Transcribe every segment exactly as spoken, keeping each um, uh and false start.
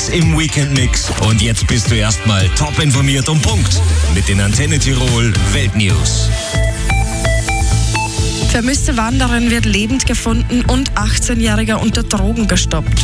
Hits im Weekend-Mix. Und jetzt bist du erstmal top informiert und Punkt mit den Antenne Tirol Weltnews. Vermisste Wanderin wird lebend gefunden und achtzehnjähriger unter Drogen gestoppt.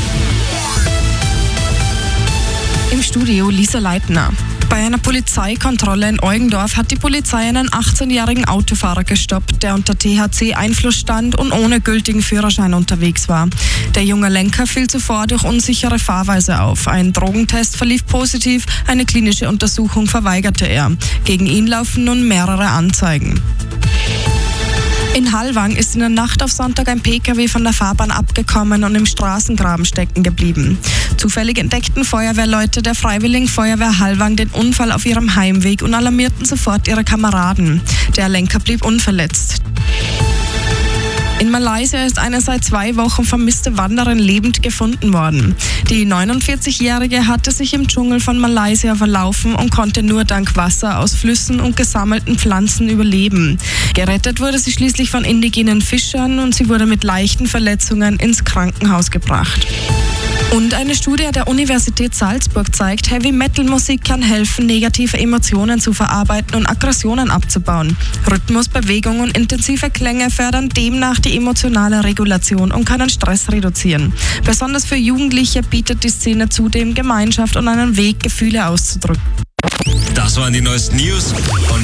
Im Studio Lisa Leitner. Bei einer Polizeikontrolle in Eugendorf hat die Polizei einen achtzehnjährigen Autofahrer gestoppt, der unter T H C-Einfluss stand und ohne gültigen Führerschein unterwegs war. Der junge Lenker fiel zuvor durch unsichere Fahrweise auf. Ein Drogentest verlief positiv, eine klinische Untersuchung verweigerte er. Gegen ihn laufen nun mehrere Anzeigen. In Hallwang ist in der Nacht auf Sonntag ein P K W von der Fahrbahn abgekommen und im Straßengraben stecken geblieben. Zufällig entdeckten Feuerwehrleute der Freiwilligen Feuerwehr Hallwang den Unfall auf ihrem Heimweg und alarmierten sofort ihre Kameraden. Der Lenker blieb unverletzt. In Malaysia ist eine seit zwei Wochen vermisste Wanderin lebend gefunden worden. Die neunundvierzigjährige hatte sich im Dschungel von Malaysia verlaufen und konnte nur dank Wasser aus Flüssen und gesammelten Pflanzen überleben. Gerettet wurde sie schließlich von indigenen Fischern und sie wurde mit leichten Verletzungen ins Krankenhaus gebracht. Und eine Studie der Universität Salzburg zeigt, Heavy-Metal-Musik kann helfen, negative Emotionen zu verarbeiten und Aggressionen abzubauen. Rhythmus, Bewegung und intensive Klänge fördern demnach die emotionale Regulation und können Stress reduzieren. Besonders für Jugendliche bietet die Szene zudem Gemeinschaft und einen Weg, Gefühle auszudrücken. Das waren die neuesten News und